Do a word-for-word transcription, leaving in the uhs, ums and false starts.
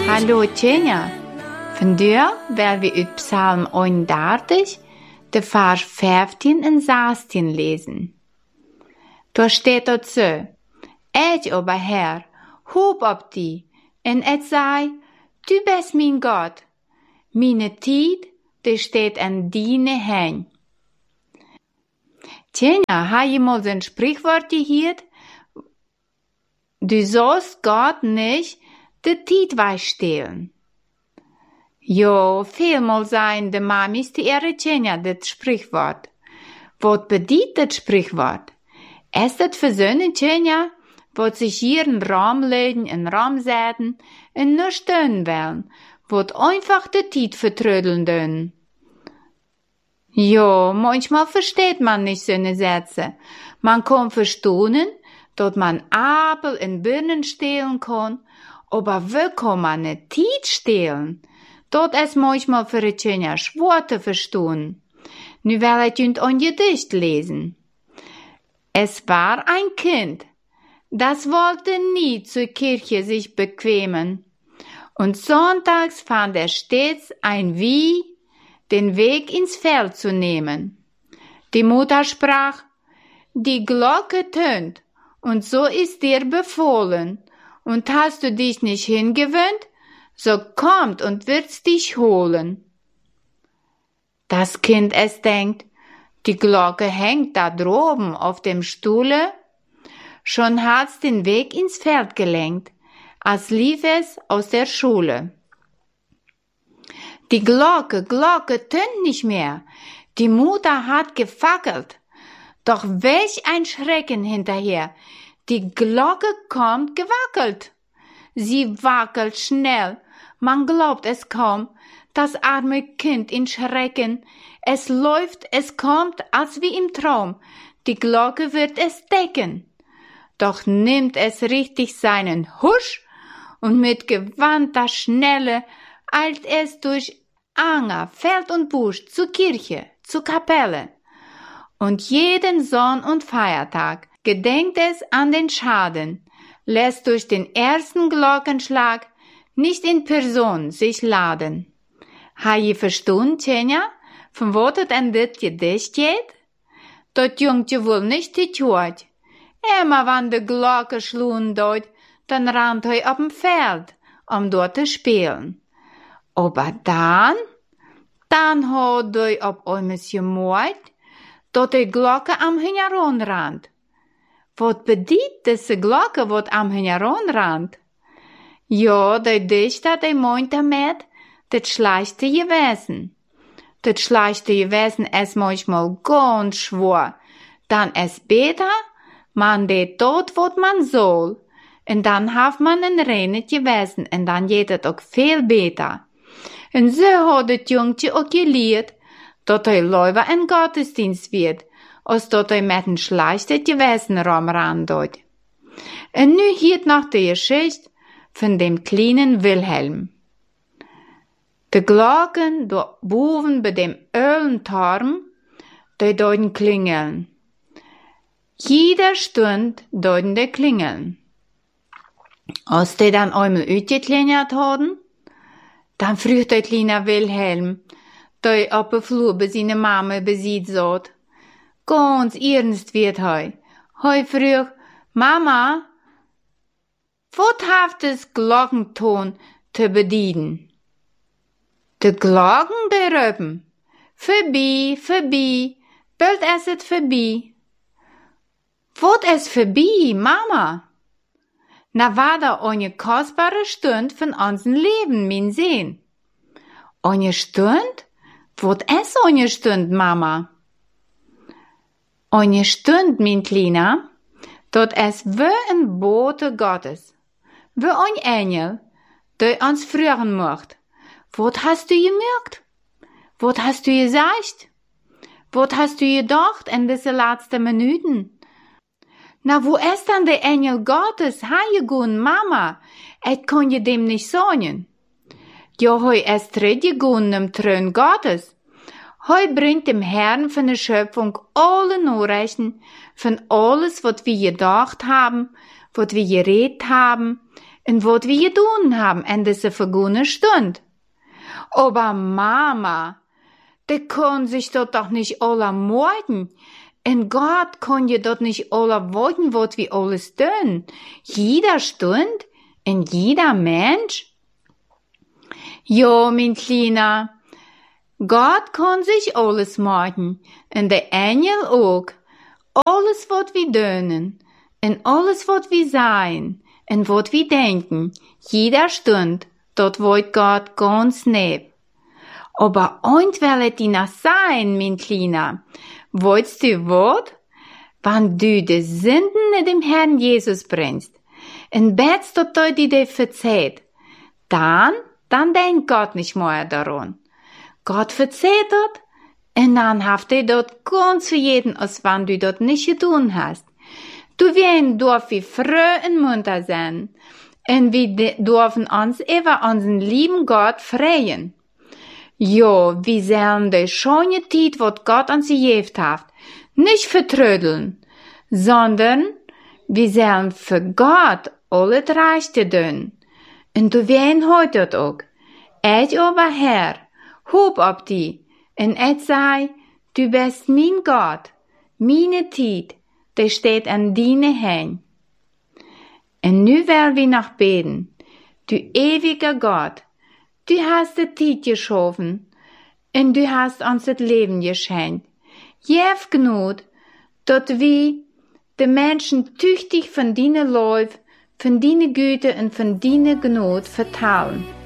Hallo Tjenja, vandaag willen we uit Psalm eenendertig de vers vijftien en zestien lezen. Daar steht dort so: Ich aber Herr, hoop op die, en et sei, du bist mein Gott. Meine Tijd, die steht an deine Hand. Tjenja, ha je mal so ein Sprichwort gehört? Du sollst Gott nicht de Tijd wegstehlen. Jo, vielmal sein de Mamis die ihre Tjenja das Sprichwort. Wat bedeutet das Sprichwort? Ist das für so eine Tjenja, wat sich hier in Raum legen, in Raum setzen, und nur stöhnen wollen, wat einfach de Tijd vertrödeln dön? Jo, manchmal versteht man nicht so eine Sätze. Man kann verstehen, dass man Apel in Birnen stehlen kann, aber wie kann man ne Tijd stehlen? Das ist manchmal für die Tjenja schwer zu verstehen. Nu will ich uns ein Gedicht lesen. Es war ein Kind, das wollte nie zur Kirche sich bequemen. Und sonntags fand er stets ein Wie, den Weg ins Feld zu nehmen. Die Mutter sprach: Die Glocke tönt, und so ist dir befohlen. Und hast du dich nicht hingewöhnt, so kommt und wird's dich holen. Das Kind es denkt, die Glocke hängt da droben auf dem Stuhle. Schon hat's den Weg ins Feld gelenkt, als lief es aus der Schule. Die Glocke, Glocke tönt nicht mehr, die Mutter hat gefackelt. Doch welch ein Schrecken hinterher, die Glocke kommt gewackelt. Sie wackelt schnell, man glaubt es kaum, das arme Kind in Schrecken. Es läuft, es kommt, als wie im Traum, die Glocke wird es decken. Doch nimmt es richtig seinen Husch, und mit gewandter Schnelle eilt es durch Anger, Feld und Busch zur Kirche, zur Kapelle. Und jeden Sonn- und Feiertag gedenkt es an den Schaden, lässt durch den ersten Glockenschlag nicht in Person sich laden. Ha je verstanden, Tjenja, von wo das an dit Gedicht geht? Dat Jungtje wohl nicht getjuert. Immer wann de Glocke schlun dort, dann rannt hij op dem Feld, um dort zu spielen. Aber dann, dann hat hij op eines gemoord, dat de Glocke am Hingeron rannt. Wat bedeutet diese Glocke, wat am Hingeron rannt? Ja, der Dichter, der meint damit, das schlechte Gewesen. Das schlechte Gewesen ist manchmal ganz schwer. Dann ist besser, man det dort, wat man soll. Und dann hat man ein reines Gewesen, und dann geht es auch viel besser. Und so hat das Jungtje auch gelehrt, dass er lieber in Gottesdienst wird, als dass er mit einem schlechten Gewesen rumrannt. Und nu hier noch die Geschichte von dem kleinen Wilhelm. Die Glocken da boven bei dem Eulenturm, die deuten klingeln. Jeder Stund deuten die klingeln. Als die dann einmal uitgeklingelt haben, dann fragt der kleine Wilhelm, der auf der Flur bei seiner Mama besieht satt. Ganz ernst wird hei. Hei fragt: Mama, wat haft das Glockenton zu bedienen? De Glocken, de röpen. Vorbei, vorbei, bald es het vorbei. Wat is vorbei, Mama? Na war da eine kostbare Stund von unserem Leben, mein Sehn. Eine Stund? Wat is eine Stund, Mama? Eine Stund, mein Kleiner, dat is wie ein Bote Gottes, wie ein Engel, der uns führen möcht. Wat hast du gemerkt? Wat hast du gesagt? Wat hast du gedacht in diese letzten Minuten? Na, wo ist dann der Engel Gottes heimgegangen, Mama? Ich kann je dem nicht sagen. Ja, hoi ist reingegangen im Thron Gottes. Hoi bringt dem Herrn von der Schöpfung alle Nachrichten von alles, was wir gedacht haben, was wir geredet haben, und wat wir getan haben in dieser vergangenen Stunde. Aber Mama, der kann sich dort doch nicht alle morden. Und Gott kann je dort nicht alle wollten, wat wir alles tun. Jeder Stund und jeder Mensch. Ja, mein Kleiner, Gott kann sich alles machen. Und der Engel auch. Alles, wat wir tun. Und alles, wat wir sein. Und wat wir denken. Jeder Stund, dort wollt Gott ganz neb. Aber und will die noch sein, mein Kleiner? Wolltest du wat? Wenn du die Sünden dem Herrn Jesus bringst, und betst dort dort die dir verzeiht, dann, dann denkt Gott nicht mehr daran. Gott verzeiht dort, und dann haft er dort ganz für jeden, als wenn du dort nicht getan hast. Du wirst dürfen wie fröh und munter sein, und wir dürfen uns über unseren lieben Gott freuen. Ja, wir sollen die schöne Zeit, wat Gott uns gegeben hat, nicht vertrödeln, sondern wir sollen für Gott alles Rechte tun. Und du wirst heute auch. Ich aber Herr, hob auf die, und ich sei, du bist mein Gott, meine Zeit, die steht an deine Hände. Und nu will wir noch beten, du ewiger Gott, du hast die Zeit geschaffen, und du hast uns das Leben geschenkt. Jeff Gnut, dort wir die Menschen tüchtig von deiner Liebe, von deiner Güte und von deiner Gnut vertrauen.